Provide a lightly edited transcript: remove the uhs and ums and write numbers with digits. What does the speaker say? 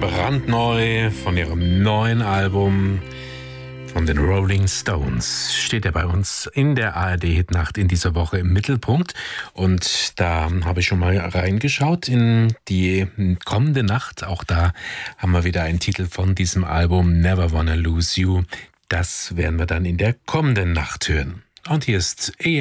brandneu von ihrem neuen Album von den Rolling Stones. Steht er bei uns in der ARD-Hitnacht in dieser Woche im Mittelpunkt. Und da habe ich schon mal reingeschaut in die kommende Nacht. Auch da haben wir wieder einen Titel von diesem Album, Never Wanna Lose You. Das werden wir dann in der kommenden Nacht hören. Und hier ist